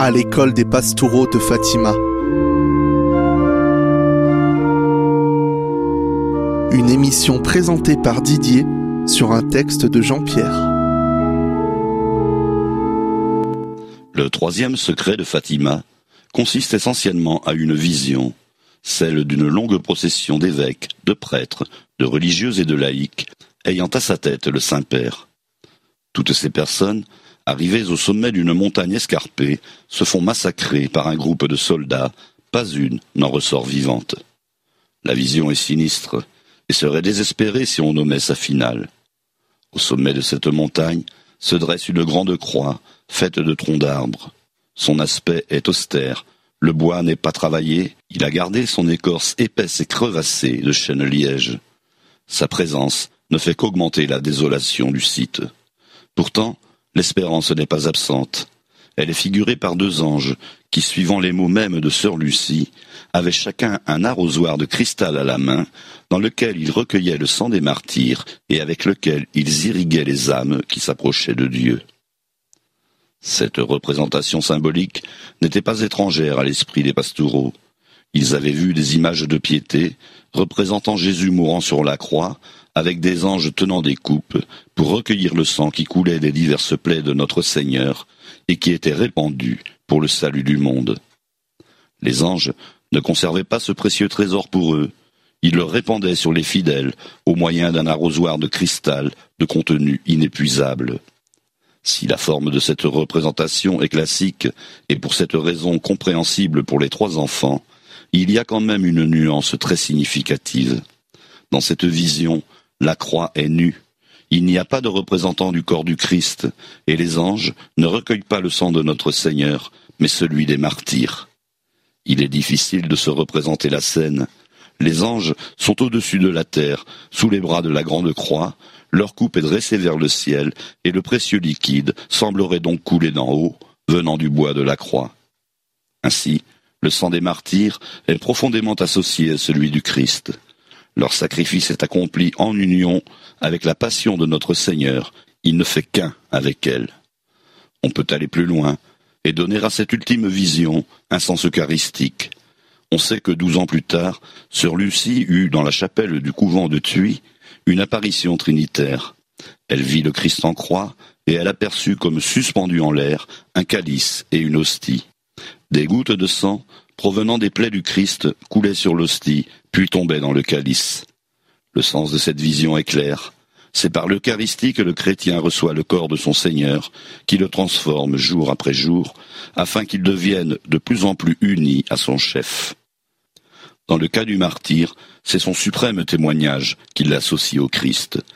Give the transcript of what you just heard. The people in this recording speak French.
à l'école des Pastoureaux de Fatima. Une émission présentée par Didier sur un texte de Jean-Pierre. Le troisième secret de Fatima consiste essentiellement à une vision, celle d'une longue procession d'évêques, de prêtres, de religieux et de laïcs, ayant à sa tête le Saint-Père. Toutes ces personnes, arrivées au sommet d'une montagne escarpée, se font massacrer par un groupe de soldats, pas une n'en ressort vivante. La vision est sinistre, et serait désespérée si on nommait sa finale. Au sommet de cette montagne se dresse une grande croix, faite de troncs d'arbres. Son aspect est austère, le bois n'est pas travaillé, il a gardé son écorce épaisse et crevassée de chêne-liège. Sa présence ne fait qu'augmenter la désolation du site. Pourtant, l'espérance n'est pas absente. Elle est figurée par deux anges qui, suivant les mots mêmes de sœur Lucie, avaient chacun un arrosoir de cristal à la main dans lequel ils recueillaient le sang des martyrs et avec lequel ils irriguaient les âmes qui s'approchaient de Dieu. Cette représentation symbolique n'était pas étrangère à l'esprit des Pastoureaux. Ils avaient vu des images de piété représentant Jésus mourant sur la croix avec des anges tenant des coupes pour recueillir le sang qui coulait des diverses plaies de notre Seigneur et qui était répandu pour le salut du monde. Les anges ne conservaient pas ce précieux trésor pour eux. Ils le répandaient sur les fidèles au moyen d'un arrosoir de cristal de contenu inépuisable. Si la forme de cette représentation est classique et pour cette raison compréhensible pour les trois enfants, il y a quand même une nuance très significative. Dans cette vision, la croix est nue. Il n'y a pas de représentant du corps du Christ, et les anges ne recueillent pas le sang de notre Seigneur, mais celui des martyrs. Il est difficile de se représenter la scène. Les anges sont au-dessus de la terre, sous les bras de la grande croix, leur coupe est dressée vers le ciel, et le précieux liquide semblerait donc couler d'en haut, venant du bois de la croix. Ainsi, le sang des martyrs est profondément associé à celui du Christ. Leur sacrifice est accompli en union avec la passion de notre Seigneur, il ne fait qu'un avec elle. On peut aller plus loin et donner à cette ultime vision un sens eucharistique. On sait que 12 ans plus tard, sœur Lucie eut dans la chapelle du couvent de Thuy une apparition trinitaire. Elle vit le Christ en croix et elle aperçut comme suspendu en l'air un calice et une hostie. Des gouttes de sang provenant des plaies du Christ coulaient sur l'hostie, puis tombaient dans le calice. Le sens de cette vision est clair. C'est par l'Eucharistie que le chrétien reçoit le corps de son Seigneur, qui le transforme jour après jour, afin qu'il devienne de plus en plus uni à son chef. Dans le cas du martyr, c'est son suprême témoignage qui l'associe au Christ.